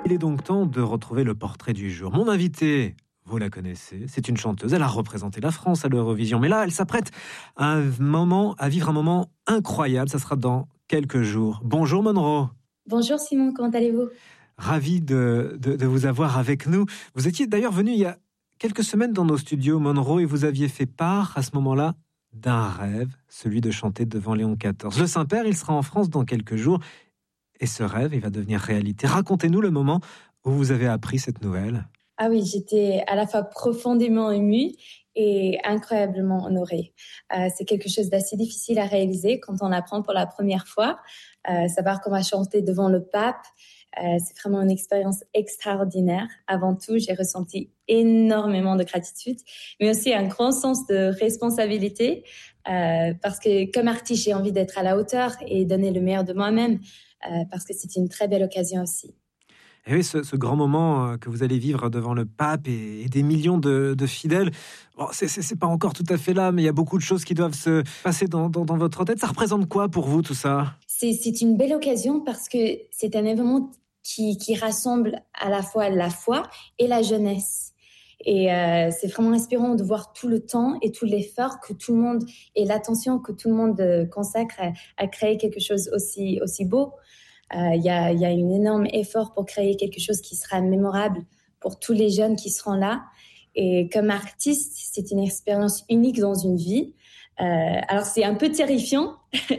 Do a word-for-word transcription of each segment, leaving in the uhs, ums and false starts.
Il est donc temps de retrouver le portrait du jour. Mon invité, vous la connaissez, c'est une chanteuse. Elle a représenté la France à l'Eurovision. Mais là, elle s'apprête à un moment, à vivre un moment incroyable. Ça sera dans quelques jours. Bonjour Monroe. Bonjour Simon, comment allez-vous ? Ravi de, de, de vous avoir avec nous. Vous étiez d'ailleurs venu il y a quelques semaines dans nos studios, Monroe, et vous aviez fait part à ce moment-là d'un rêve, celui de chanter devant Léon quatorze. Le Saint-Père, il sera en France dans quelques jours. Et ce rêve, il va devenir réalité. Racontez-nous le moment où vous avez appris cette nouvelle. Ah oui, j'étais à la fois profondément émue et incroyablement honorée. Euh, c'est quelque chose d'assez difficile à réaliser quand on apprend pour la première fois. Euh, savoir qu'on va chanter devant le pape, euh, c'est vraiment une expérience extraordinaire. Avant tout, j'ai ressenti énormément de gratitude, mais aussi un grand sens de responsabilité, euh, parce que comme artiste, j'ai envie d'être à la hauteur et donner le meilleur de moi-même, euh, parce que c'est une très belle occasion aussi. Et oui, ce, ce grand moment que vous allez vivre devant le pape et, et des millions de, de fidèles, bon, c'est, c'est, c'est pas encore tout à fait là, mais il y a beaucoup de choses qui doivent se passer dans, dans, dans votre tête. Ça représente quoi pour vous, tout ça ? C'est, c'est une belle occasion parce que c'est un événement qui, qui rassemble à la fois la foi et la jeunesse. Et euh, c'est vraiment inspirant de voir tout le temps et tout l'effort que tout le monde et l'attention que tout le monde consacre à, à créer quelque chose aussi, aussi beau. Il euh, y, a, y a un énorme effort pour créer quelque chose qui sera mémorable pour tous les jeunes qui seront là. Et comme artiste, c'est une expérience unique dans une vie. Euh, alors c'est un peu terrifiant,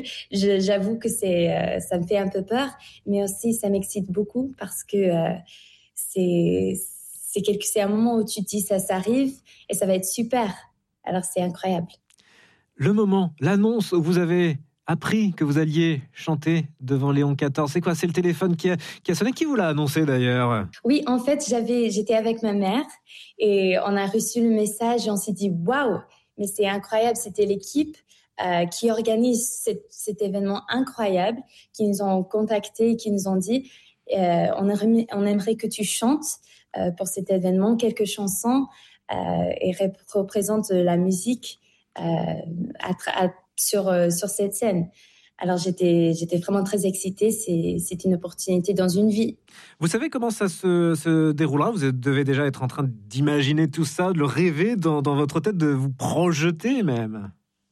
Je, j'avoue que c'est, euh, ça me fait un peu peur, mais aussi ça m'excite beaucoup parce que euh, c'est, c'est, quelque, c'est un moment où tu te dis ça, ça arrive et ça va être super. Alors c'est incroyable. Le moment, l'annonce où vous avez appris que vous alliez chanter devant Léon quatorze, c'est quoi ? C'est le téléphone qui a, qui a sonné ? Qui vous l'a annoncé d'ailleurs ? Oui, en fait, j'avais, j'étais avec ma mère et on a reçu le message et on s'est dit « Waouh !» Mais c'est incroyable, c'était l'équipe euh, qui organise cet, cet événement incroyable, qui nous ont contactés, qui nous ont dit euh, on, aimerait, on aimerait que tu chantes euh, pour cet événement quelques chansons euh, et rep- représente la musique euh, à, à, sur, euh, sur cette scène. Alors j'étais, j'étais vraiment très excitée, c'est, c'est une opportunité dans une vie. Vous savez comment ça se, se déroulera ? Vous devez déjà être en train d'imaginer tout ça, de le rêver dans, dans votre tête, de vous projeter même.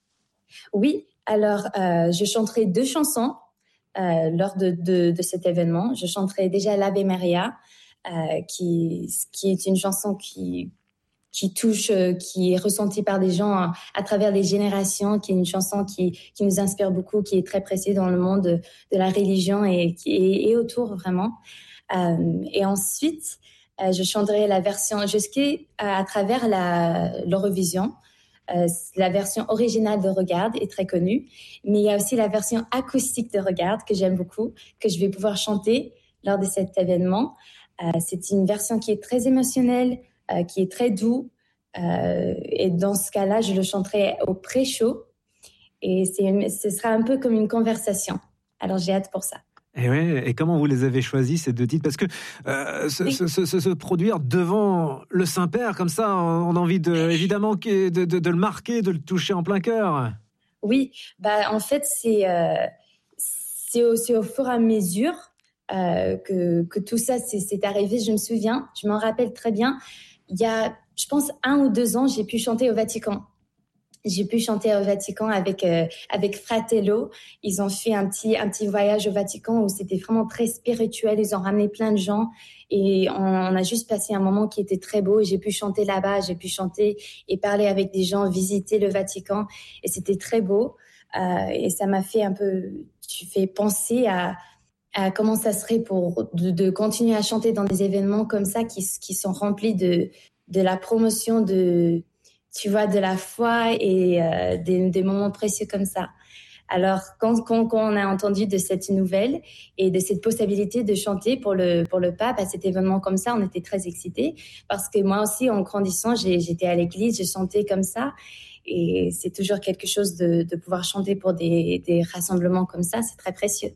Oui, alors euh, je chanterai deux chansons euh, lors de, de, de cet événement. Je chanterai déjà l'Ave Maria, euh, qui, qui est une chanson qui... qui touche, qui est ressentie par des gens à, à travers les générations, qui est une chanson qui, qui nous inspire beaucoup, qui est très précieuse dans le monde de, de la religion et, qui, et, et autour vraiment. Euh, et ensuite, euh, je chanterai la version jusqu'à à travers la, l'Eurovision. Euh, la version originale de Regarde est très connue, mais il y a aussi la version acoustique de Regarde que j'aime beaucoup, que je vais pouvoir chanter lors de cet événement. Euh, c'est une version qui est très émotionnelle, euh, qui est très doux, euh, et dans ce cas-là, je le chanterai au pré-show, et c'est une, ce sera un peu comme une conversation. Alors j'ai hâte pour ça. Et, ouais, et comment vous les avez choisis, ces deux titres ? Parce que euh, se, se, se, se produire devant le Saint-Père, comme ça, on a envie de, évidemment de, de, de le marquer, de le toucher en plein cœur. Oui, bah, en fait, c'est, euh, c'est, au, c'est au fur et à mesure euh, que, que tout ça c'est, c'est arrivé. Je me souviens, je m'en rappelle très bien, il y a, je pense, un ou deux ans, j'ai pu chanter au Vatican. J'ai pu chanter au Vatican avec euh, avec Fratello. Ils ont fait un petit un petit voyage au Vatican où c'était vraiment très spirituel. Ils ont ramené plein de gens et on, on a juste passé un moment qui était très beau. J'ai pu chanter là-bas, j'ai pu chanter et parler avec des gens, visiter le Vatican et c'était très beau. Euh, et ça m'a fait un peu, tu fais penser à à comment ça serait pour de, de continuer à chanter dans des événements comme ça qui qui sont remplis de de la promotion de tu vois, de la foi et euh, des, des moments précieux comme ça. Alors, quand, quand, quand on a entendu de cette nouvelle et de cette possibilité de chanter pour le, pour le pape à cet événement comme ça, on était très excités parce que moi aussi, en grandissant, j'ai, j'étais à l'église, j'ai chanté comme ça et c'est toujours quelque chose de, de pouvoir chanter pour des, des rassemblements comme ça, c'est très précieux.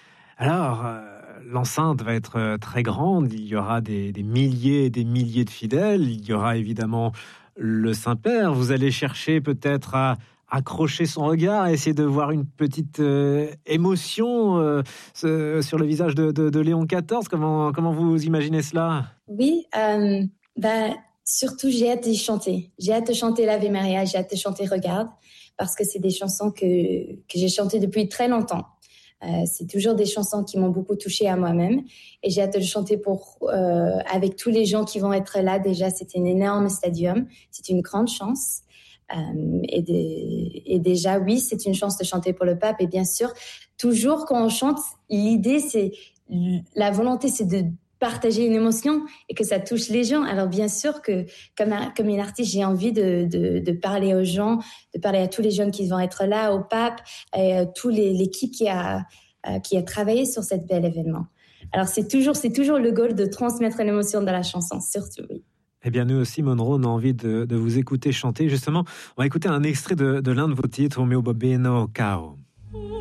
Alors, euh, l'enceinte va être très grande, il y aura des, des milliers et des milliers de fidèles, il y aura évidemment le Saint-Père, vous allez chercher peut-être à, accrocher son regard, essayer de voir une petite euh, émotion euh, ce, sur le visage de, de, de Léon quatorze. Comment, comment vous imaginez cela? Oui, euh, bah, surtout j'ai hâte d'y chanter. J'ai hâte de chanter l'Ave Maria, j'ai hâte de chanter Regarde, parce que c'est des chansons que, que j'ai chantées depuis très longtemps. Euh, c'est toujours des chansons qui m'ont beaucoup touchée à moi-même et j'ai hâte de le chanter pour, euh, avec tous les gens qui vont être là. Déjà, c'est un énorme stadium, c'est une grande chance. Euh, et, des, et déjà, oui, c'est une chance de chanter pour le pape. Et bien sûr, toujours quand on chante, l'idée, c'est, la volonté, c'est de partager une émotion et que ça touche les gens. Alors bien sûr que comme, un, comme une artiste, j'ai envie de, de, de parler aux gens, de parler à tous les jeunes qui vont être là, au pape, et à toute l'équipe qui a, euh, qui a travaillé sur cet bel événement. Alors c'est toujours, c'est toujours le goal de transmettre l'émotion dans la chanson, surtout, oui. Eh bien, nous aussi, Monroe, on a envie de, de vous écouter chanter. Justement, on va écouter un extrait de, de l'un de vos titres, O Meu Bambino Caro.